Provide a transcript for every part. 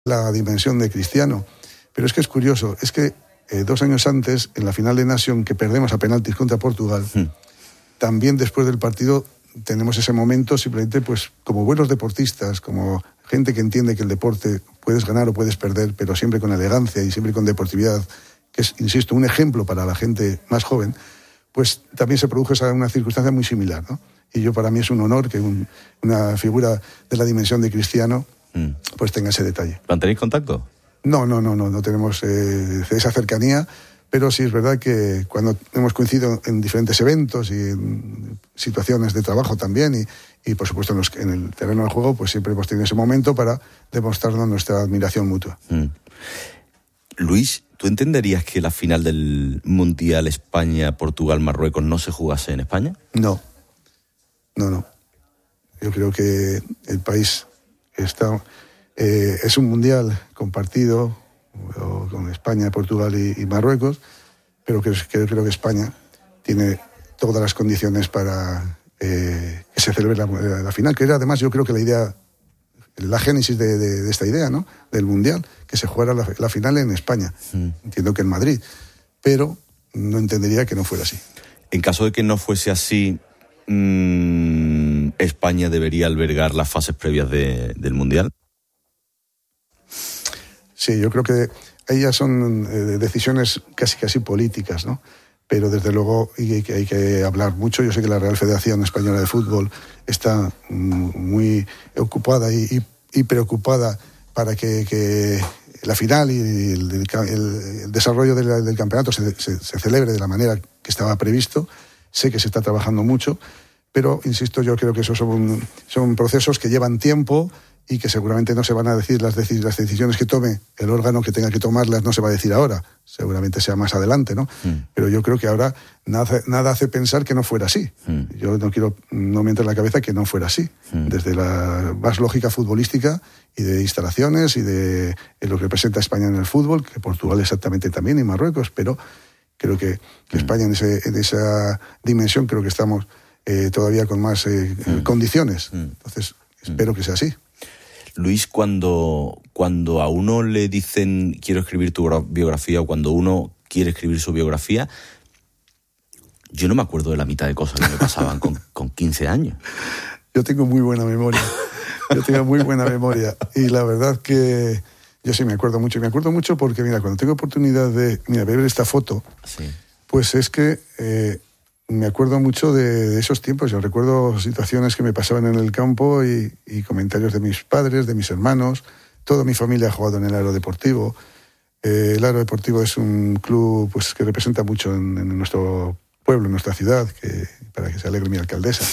la dimensión de Cristiano. Pero es que es curioso, es que 2 años antes, en la final de Nation, que perdemos a penaltis contra Portugal, también después del partido tenemos ese momento simplemente pues como buenos deportistas, como gente que entiende que el deporte puedes ganar o puedes perder, pero siempre con elegancia y siempre con deportividad, que es, insisto, un ejemplo para la gente más joven, pues también se produjo una circunstancia muy similar, ¿no? Y para mí es un honor que una figura de la dimensión de Cristiano pues tenga ese detalle. ¿Mantenéis contacto? No tenemos esa cercanía, pero sí es verdad que cuando hemos coincidido en diferentes eventos y en situaciones de trabajo también y por supuesto en el terreno del juego, pues siempre hemos tenido ese momento para demostrarnos nuestra admiración mutua. Luis, ¿tú entenderías que la final del Mundial España-Portugal-Marruecos no se jugase en España? No. Yo creo que el país es un mundial compartido con España, Portugal y Marruecos, pero creo que España tiene todas las condiciones para que se celebre la final, que era además yo creo que la génesis de esta idea, ¿no?, del mundial, que se jugara la final en España. Entiendo que en Madrid, pero no entendería que no fuera así. En caso de que no fuese así, ¿España debería albergar las fases previas del mundial? Sí, yo creo que ellas son decisiones casi políticas, ¿no? Pero desde luego hay que hablar mucho. Yo sé que la Real Federación Española de Fútbol está muy ocupada y preocupada para que la final y el desarrollo del campeonato se celebre de la manera que estaba previsto. Sé que se está trabajando mucho, pero insisto, yo creo que esos son procesos que llevan tiempo y que seguramente no se van a decir las decisiones que tome el órgano que tenga que tomarlas, no se va a decir ahora, seguramente sea más adelante, ¿no? Pero yo creo que ahora nada hace pensar que no fuera así. Yo no me entra en la cabeza que no fuera así. Desde la más lógica futbolística y de instalaciones y de lo que representa España en el fútbol, que Portugal exactamente también y Marruecos, pero creo que España en esa dimensión creo que estamos todavía con más condiciones. Entonces, espero que sea así. Luis, cuando a uno le dicen quiero escribir tu biografía o cuando uno quiere escribir su biografía, yo no me acuerdo de la mitad de cosas que me pasaban con 15 años. Yo tengo muy buena memoria. Y la verdad que yo sí me acuerdo mucho. Y me acuerdo mucho porque, mira, cuando tengo oportunidad de ver esta foto, sí, pues es que me acuerdo mucho de esos tiempos. Yo recuerdo situaciones que me pasaban en el campo y comentarios de mis padres, de mis hermanos. Toda mi familia ha jugado en el Aerodeportivo. El Aerodeportivo es un club pues que representa mucho en nuestro pueblo, en nuestra ciudad, para que se alegre mi alcaldesa.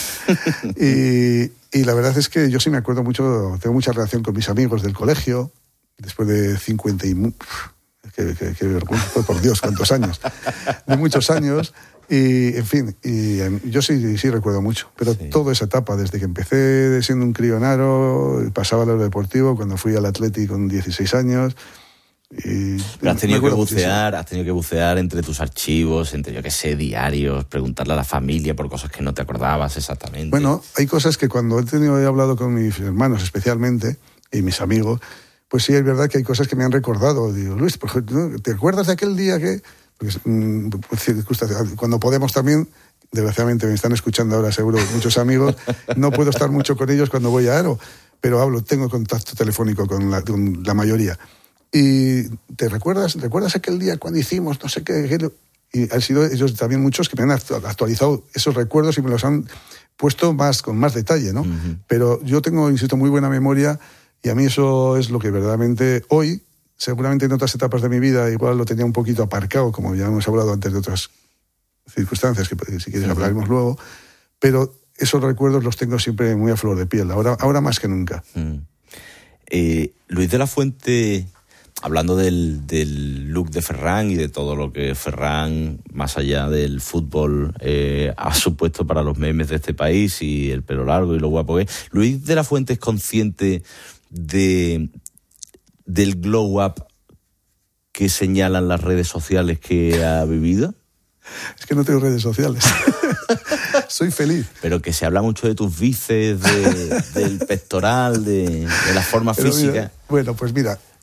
y la verdad es que yo sí me acuerdo mucho, tengo mucha relación con mis amigos del colegio, después de 50 y... Qué vergüenza, por Dios, cuántos años. De muchos años. Y, en fin, yo sí recuerdo mucho. Pero sí, toda esa etapa, desde que empecé siendo un crío en Aro, pasaba al Aerodeportivo, cuando fui al Athletic con 16 años... Pero has tenido que bucear entre tus archivos, entre, yo qué sé, diarios, preguntarle a la familia por cosas que no te acordabas exactamente. Bueno, hay cosas que cuando he hablado con mis hermanos especialmente, y mis amigos, pues sí, es verdad que hay cosas que me han recordado. Digo, Luis, por ejemplo, ¿te acuerdas de aquel día que...? Porque, cuando podemos también, desgraciadamente me están escuchando ahora seguro muchos amigos, no puedo estar mucho con ellos cuando voy a Aro, pero tengo contacto telefónico con la mayoría. Y ¿recuerdas aquel día cuando hicimos no sé qué? Y han sido ellos también muchos que me han actualizado esos recuerdos y me los han puesto con más detalle, ¿no? Uh-huh. Pero yo tengo, insisto, muy buena memoria y a mí eso es lo que verdaderamente hoy, seguramente en otras etapas de mi vida igual lo tenía un poquito aparcado, como ya hemos hablado antes de otras circunstancias, que si quieres hablaremos luego, pero esos recuerdos los tengo siempre muy a flor de piel, ahora más que nunca. Luis de la Fuente... Hablando del look de Ferran y de todo lo que Ferran, más allá del fútbol, ha supuesto para los memes de este país y el pelo largo y lo guapo que es, ¿Luis de la Fuente es consciente del glow up que señalan las redes sociales que ha vivido? Es que no tengo redes sociales. Soy feliz. Pero que se habla mucho de tus bíceps, del pectoral, de la forma física. Bueno, pues mira,